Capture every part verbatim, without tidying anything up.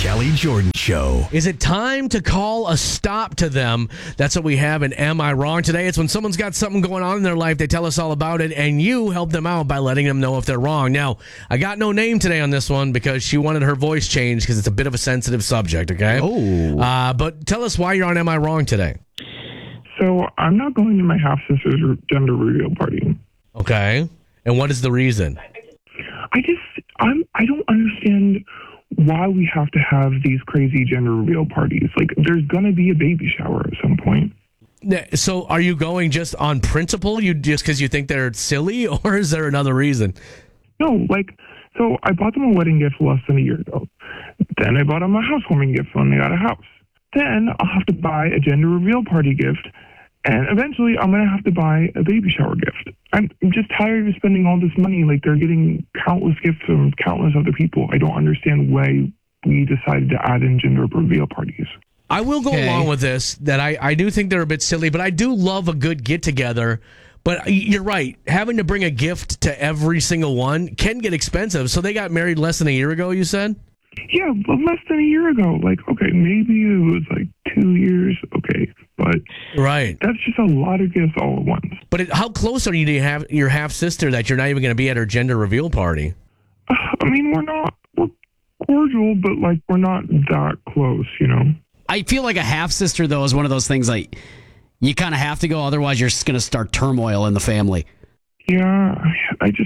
Kelly Jordan Show. Is it time to call a stop to them? That's what we have in Am I Wrong today. It's when someone's got something going on in their life, they tell us all about it, and you help them out by letting them know if they're wrong. Now, I got no name today on this one because she wanted her voice changed because it's a bit of a sensitive subject, okay? Oh. Uh, but tell us why you're on Am I Wrong today. So I'm not going to my half-sister's gender reveal party. Okay. And what is the reason? I just, I'm, I don't understand why we have to have these crazy gender reveal parties. Like, there's going to be a baby shower at some point. So are you going just on principle? You just because you think they're silly, or is there another reason? No, like, so I bought them a wedding gift less than a year ago. Then I bought them a housewarming gift when they got a house. Then I'll have to buy a gender reveal party gift. And eventually, I'm going to have to buy a baby shower gift. I'm just tired of spending all this money. Like, they're getting countless gifts from countless other people. I don't understand why we decided to add in gender reveal parties. I will go Okay. along with this, that I, I do think they're a bit silly, but I do love a good get-together. But you're right. Having to bring a gift to every single one can get expensive. So they got married less than a year ago, you said? Yeah, but less than a year ago. Like, okay, maybe it was like two years. Okay, but Right. that's just a lot of gifts all at once. But it, how close are you to have your half-sister that you're not even going to be at her gender reveal party? I mean, we're not, we're cordial, but like, we're not that close, you know? I feel like a half sister though is one of those things like you kind of have to go, otherwise you're just going to start turmoil in the family. Yeah, I just,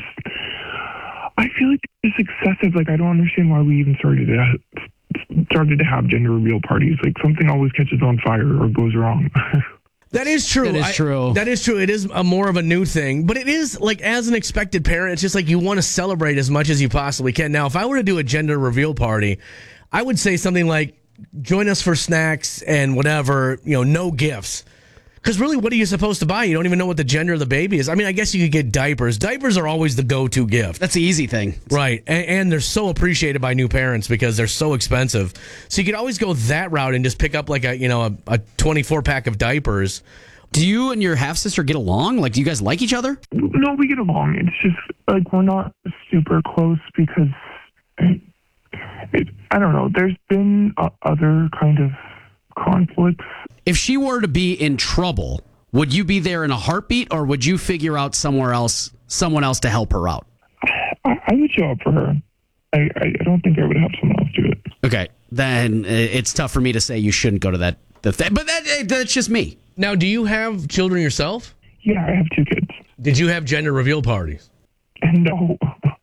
I feel like it's excessive. Like, I don't understand why we even started to, started to have gender reveal parties. Like, something always catches on fire or goes wrong. That is true. That is I- true. that is true. It is a more of a new thing, but it is like as an expected parent, it's just like you want to celebrate as much as you possibly can. Now, if I were to do a gender reveal party, I would say something like, join us for snacks and whatever, you know, no gifts. Because really, what are you supposed to buy? You don't even know what the gender of the baby is. I mean, I guess you could get diapers. Diapers are always the go-to gift. That's the easy thing. Right. And, and they're so appreciated by new parents because they're so expensive. So you could always go that route and just pick up like a, you know, a, a twenty-four pack of diapers. Do you and your half sister get along? Like, do you guys like each other? No, we get along. It's just, like, we're not super close because, it, it, I don't know, there's been uh, other kind of conflicts. If she were to be in trouble, would you be there in a heartbeat, or would you figure out somewhere else, someone else to help her out? I, I would show up for her. I, I, I don't think I would have someone else do it. Okay, then uh, it's tough for me to say you shouldn't go to that. The th- but that, uh, that's just me. Now, do you have children yourself? Yeah, I have two kids. Did you have gender reveal parties? And no.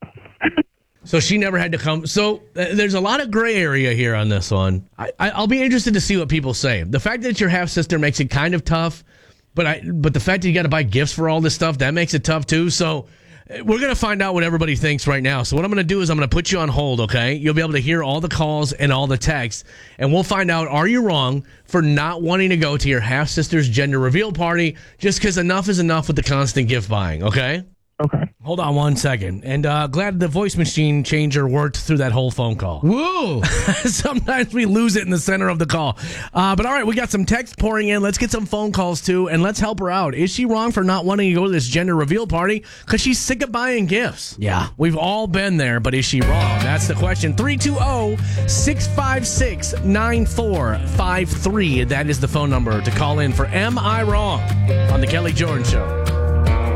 So she never had to come. So uh, there's a lot of gray area here on this one. I, I, I'll be interested to see what people say. The fact that it's your half sister makes it kind of tough, but I but the fact that you got to buy gifts for all this stuff, that makes it tough too. So uh, we're gonna find out what everybody thinks right now. So what I'm gonna do is I'm gonna put you on hold. Okay, you'll be able to hear all the calls and all the texts, and we'll find out: are you wrong for not wanting to go to your half sister's gender reveal party just because enough is enough with the constant gift buying? Okay. Okay. Hold on one second. And uh, glad the voice machine changer worked through that whole phone call. Whoa! Sometimes we lose it in the center of the call. Uh, but all right, we got some text pouring in. Let's get some phone calls too, and let's help her out. Is she wrong for not wanting to go to this gender reveal party? Because she's sick of buying gifts. Yeah. We've all been there, but is she wrong? That's the question. three two zero, six five six, nine four five three. That is the phone number to call in for Am I Wrong on The Kelly Jordan Show.